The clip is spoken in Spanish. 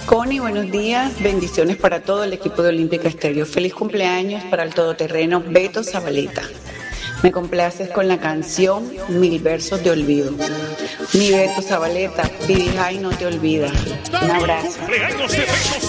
Connie, buenos días. Bendiciones para todo el equipo de Olímpica Estéreo. Feliz cumpleaños para el todoterreno Beto Zabaleta. Me complaces con la canción Mil Versos de Olvido. Mi Beto Zabaleta, Vivijay no te olvida. Un abrazo.